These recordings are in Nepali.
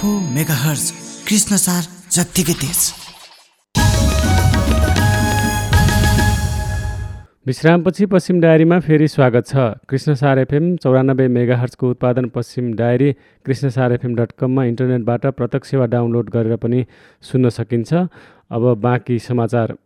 94.4 मेगाहर्ज कृष्णसार जत्तिकै तेज। विश्रामपछि पश्चिम डायरीमा फेरि स्वागत छ। कृष्णसार एफएम 94 मेगाहर्जको उत्पादन पश्चिम डायरी कृष्णसारfm.com मा इन्टरनेटबाट प्रत्यक्ष वा डाउनलोड गरेर पनि सुन्न सकिन्छ। अब बाँकी समाचार।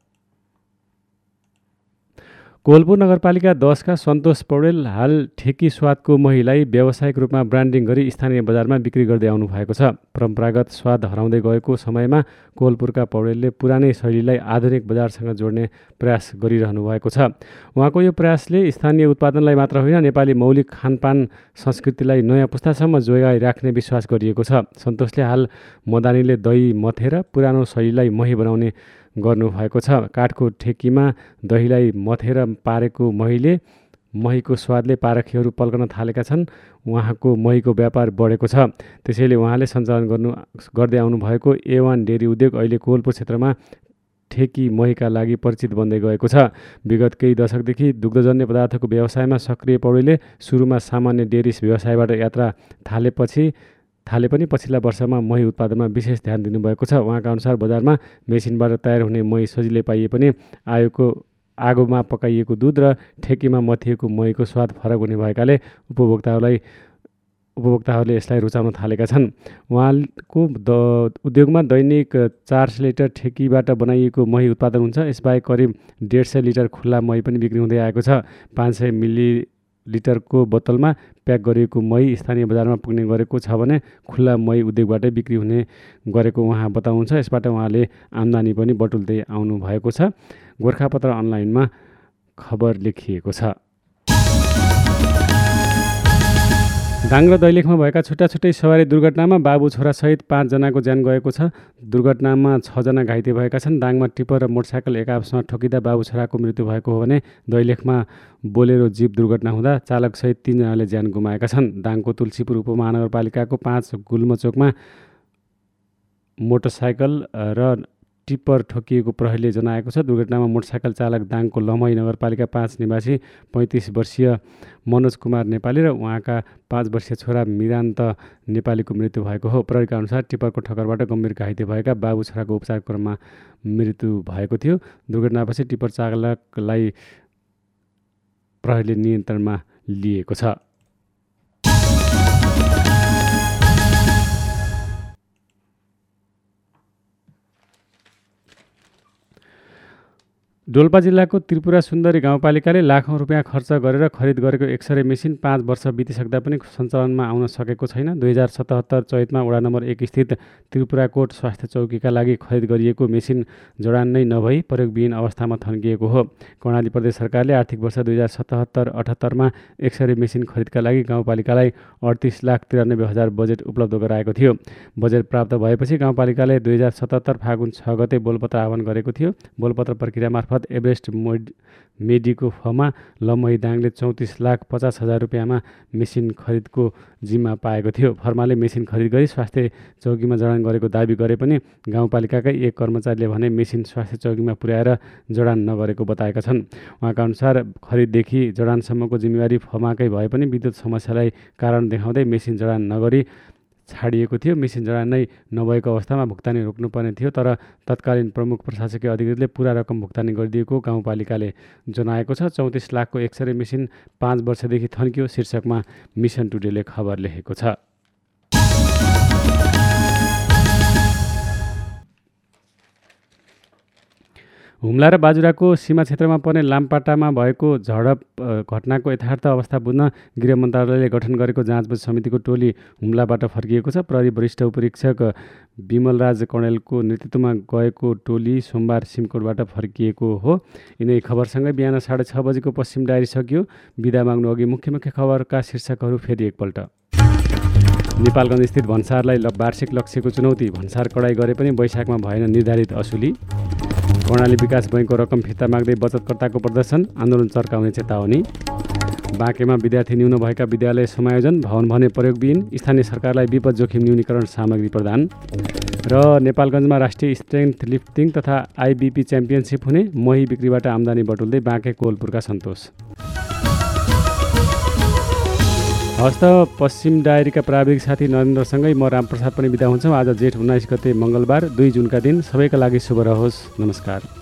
कोवलपुर नगरपालिका 10 का सन्तोष पौडेल हाल ठेकी स्वादको महीलाई व्यावसायिक रूपमा ब्रान्डिङ गरी स्थानीय बजारमा बिक्री गर्दै आउनु भएको छ। परम्परागत स्वाद हराउँदै गएको समयमा कोवलपुरका पौडेलले पुरानै शैलीलाई आधुनिक बजारसँग जोड्ने प्रयास गरिरहनु भएको छ। उहाँको यो प्रयासले स्थानीय उत्पादनलाई मात्र होइन, नेपाली मौलिक खानपान संस्कृतिलाई नयाँ पुस्तासम्म जोगाइराख्ने विश्वास गरिएको छ। सन्तोषले हाल मदानीले दही मथेर पुरानो शैलीलाई मही बनाउने गर्नुभएको छ। काठको ठेकीमा दहीलाई मथेर पारेको महीको स्वादले पारखीहरू पल्कन थालेका छन्। उहाँको महीको व्यापार बढेको छ। त्यसैले उहाँले सञ्चालन गर्दै आउनुभएको A1 डेरी उद्योग अहिले कोवलपुर क्षेत्रमा ठेकी महीका लागि परिचित बन्दै गएको छ। विगत केही दशकदेखि दुग्धजन्य पदार्थको व्यवसायमा सक्रिय पौडेलले सुरुमा सामान्य डेरी व्यवसायबाट यात्रा थाले पनि पछिल्ला वर्षमा मही उत्पादनमा विशेष ध्यान दिनुभएको छ। उहाँका अनुसार बजारमा मेसिनबाट तयार हुने मही सजिलै पाइए पनि आगोमा पकाइएको दुध र ठेकीमा मथिएको महीको स्वाद फरक हुने भएकाले उपभोक्ताहरूले यसलाई रुचाउन थालेका छन्। उहाँको उद्योगमा दैनिक 400 लिटर ठेकीबाट बनाइएको मही उत्पादन हुन्छ। यसबाहेक करिब 150 लिटर खुल्ला मही पनि बिक्री हुँदै आएको छ। 500 मिलिलिटरको बोतलमा प्याक गरिएको मही स्थानीय बजारमा पुग्ने गरेको छ भने खुल्ला मही उद्योगबाटै बिक्री हुने गरेको उहाँ बताउनुहुन्छ। यसबाट उहाँले आम्दानी पनि बटुल्दै आउनु भएको छ। गोरखापत्र अनलाइनमा खबर लेखिएको छ। दाङ र दैलेखमा भएका छुट्टा-छुट्टै सवारी दुर्घटनामा बाबु छोरासहित 5 जनाको ज्यान गएको छ। दुर्घटनामा 6 जना घाइते भएका छन्। दाङमा टिप्पर र मोटरसाइकल एकआपसमा ठोकिँदा बाबु छोराको मृत्यु भएको हो भने दैलेखमा बोलेरो जीप दुर्घटना हुँदा चालकसहित 3 जनाले ज्यान गुमाएका छन्। दाङको तुलसीपुर उपमहानगरपालिकाको 5 गुल्मचोकमा मोटरसाइकल र टिप्पर ठोकिएको प्रहरीले जनाएको छ। दुर्घटनामा मोटरसाइकल चालक दाङको लमही नगरपालिका 5 निवासी 35 वर्षीय मनोज कुमार नेपाली र उहाँका 5 वर्षीय छोरा मिरान्त नेपालीको मृत्यु भएको हो। प्रहरीका अनुसार टिप्परको ठक्करबाट गम्भीर घाइते भएका बाबु छोराको उपचार क्रममा मृत्यु भएको थियो। दुर्घटनापछि टिप्पर चालकलाई प्रहरीले नियन्त्रणमा लिएको छ। डोल्पा जिल्लाको त्रिपुरा सुन्दरी गाउँपालिकाले लाखौँ रुपियाँ खर्च गरेर खरिद गरेको एक्सरे मेसिन 5 वर्ष बितिसक्दा पनि सञ्चालनमा आउन सकेको छैन। 2077 चैतमा वडा नम्बर 1 स्थित त्रिपुराकोट स्वास्थ्य चौकीका लागि खरिद गरिएको मेसिन जडान नै नभई प्रयोगविहीन अवस्थामा थन्किएको हो। कर्णाली प्रदेश सरकारले आर्थिक वर्ष 2077-78 मा एक्सरे मेसिन खरिदका लागि गाउँपालिकालाई 38,93,000 बजेट उपलब्ध गराएको थियो। बजेट प्राप्त भएपछि गाउँपालिकाले 2077 फागुन 6 गते बोलपत्र आह्वान गरेको थियो। बोलपत्र प्रक्रिया मार्फत एभरेस्ट मेडिको फमा लमही दाङले 34,50,000 रुपियाँमा मेसिन खरिदको जिम्मा पाएको थियो। फर्माले मेसिन खरिद गरी स्वास्थ्य चौकीमा जडान गरेको दाबी गरे पनि गाउँपालिकाकै एक कर्मचारीले भने मेसिन स्वास्थ्य चौकीमा पुर्याएर जडान नगरेको बताएका छन्। उहाँका अनुसार खरिददेखि जडानसम्मको जिम्मेवारी फमाकै भए पनि विद्युत समस्यालाई कारण देखाउँदै मेसिन जडान नगरी छाडिएको थियो। मेसिन जडान नै नभएको अवस्थामा भुक्तानी रोक्नुपर्ने थियो, तर तत्कालीन प्रमुख प्रशासकीय अधिकृतले पूरा रकम भुक्तानी गरिदिएको गाउँपालिकाले जनाएको छ। 34 लाखको एक्सरे मेसिन 5 वर्षदेखि थन्कियो शीर्षकमा मिसन टुडेले खबर लेखेको छ। हुम्ला र बाजुराको सीमा क्षेत्रमा पर्ने लामपाटामा भएको झडप घटनाको यथार्थ अवस्था बुझ्न गृह मन्त्रालयले गठन गरेको जाँचबुझ समितिको टोली हुम्लाबाट फर्किएको छ। प्रहरी वरिष्ठ उपरीक्षक विमलराज कणेलको नेतृत्वमा गएको टोली सोमबार सिमकोटबाट फर्किएको हो। यिनै खबरसँगै बिहान 6:30 बजेको पश्चिम डायरी सकियो। बिदा माग्नु अघि मुख्य खबरका शीर्षकहरू फेरि एकपल्ट। नेपालगञ्ज स्थित भन्सारलाई वार्षिक लक्ष्यको चुनौती। भन्सार कडाई गरे पनि वैशाखमा भएन निर्धारित असुली। कर्णाली विकास बैङ्कको रकम फिर्ता माग्दै बचतकर्ताको प्रदर्शन, आन्दोलन चर्काउने चेतावनी। बाँकेमा विद्यार्थी न्यून भएका विद्यालय समायोजन, भवन भने प्रयोगविहीन, स्थानीय सरकारलाई विपद जोखिम न्यूनीकरण सामग्री प्रदान। र नेपालगञ्जमा राष्ट्रिय स्ट्रेन्थ लिफ्टिङ तथा आइबिपी च्याम्पियनसिप हुने, मही बिक्रीबाट आम्दानी बटुल्दै बाँके कोवलपुरका सन्तोष। हस्त पश्चिम डायरीका प्राविधिक साथी नरेन्द्रसँगै म रामप्रसाद पनि बिदा हुन्छौँ। आज जेठ 19 गते मङ्गलबार 2 जुनका दिन सबैका लागि शुभ रहोस्। नमस्कार।